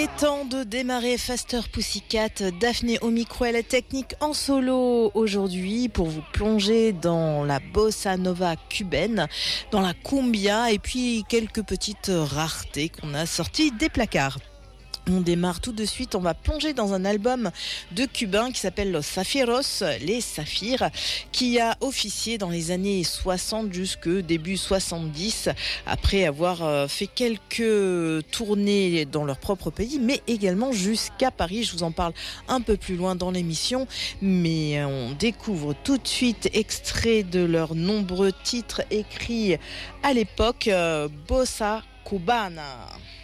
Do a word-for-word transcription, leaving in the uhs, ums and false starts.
Temps de démarrer Faster Pussycat. Daphné au micro et la technique en solo aujourd'hui pour vous plonger dans la bossa nova cubaine, dans la cumbia et puis quelques petites raretés qu'on a sorties des placards. On démarre tout de suite, on va plonger dans un album de Cubains qui s'appelle Los Zafiros, les Saphirs, qui a officié dans les années soixante jusque début soixante-dix, après avoir fait quelques tournées dans leur propre pays, mais également jusqu'à Paris. Je vous en parle un peu plus loin dans l'émission, mais on découvre tout de suite extrait de leurs nombreux titres écrits à l'époque, Bossa Cubana.